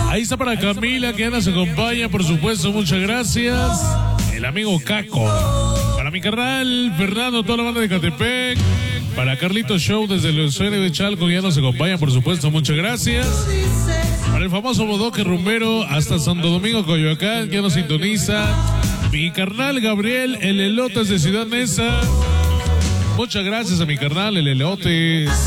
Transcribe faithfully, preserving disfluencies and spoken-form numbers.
Ahí está para Camila, que ya nos acompaña, por supuesto, muchas gracias. El amigo Caco. Para mi carnal Fernando, toda la banda de Catepec. Para Carlitos Show desde el usuario de Chalco, que ya nos acompaña, por supuesto, muchas gracias. Para el famoso Bodoque Rumbero hasta Santo Domingo, Coyoacán, que ya nos sintoniza. Mi carnal Gabriel, el Elotes de Ciudad Neza. Muchas gracias a mi carnal, el Elotes.